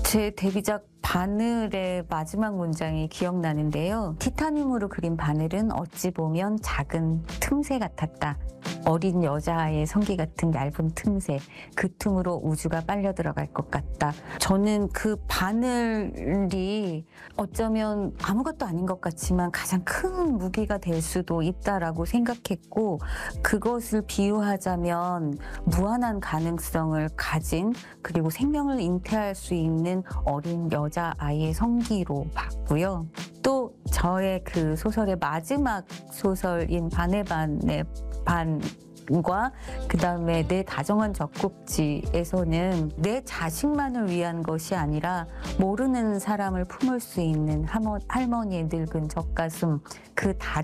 제 데뷔작 바늘의 마지막 문장이 기억나는데요. 티타늄으로 그린 바늘은 어찌 보면 작은 틈새 같았다. 어린 여자아이의 성기 같은 얇은 틈새, 그 틈으로 우주가 빨려 들어갈 것 같다. 저는 그 바늘이 어쩌면 아무것도 아닌 것 같지만 가장 큰 무기가 될 수도 있다라고 생각했고, 그것을 비유하자면 무한한 가능성을 가진, 그리고 생명을 잉태할 수 있는 어린 여자아이의 성기로 봤고요. 또 저의 그 소설의 마지막 소설인 반의 반의 반과 그 다음에 내 다정한 젖꼭지에서는 내 자식만을 위한 것이 아니라 모르는 사람을 품을 수 있는 할머니의 늙은 젖가슴, 그